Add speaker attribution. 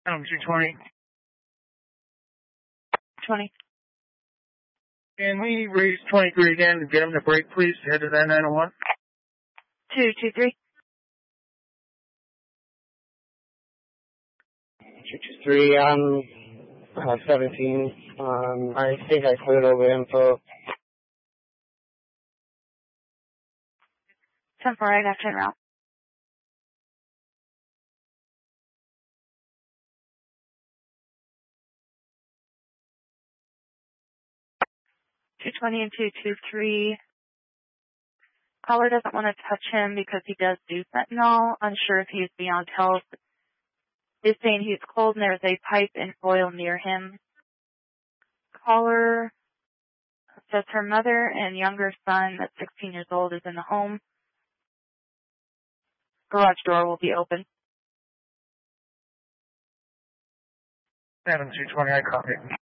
Speaker 1: Adam 220.
Speaker 2: 20.
Speaker 1: Can we raise 23 again and get him to break, please? Head to that 901.
Speaker 2: 223.
Speaker 3: 223, 17. I think I cleared over info.
Speaker 2: 10-4, I got you en route. $220 and 223. Caller doesn't want to touch him because he does do fentanyl. Unsure if he's beyond help. Is saying he's cold and there's a pipe and foil near him. Caller says her mother and younger son, that's 16 years old, is in the home. Garage door will be open.
Speaker 1: Adam 220, I copy.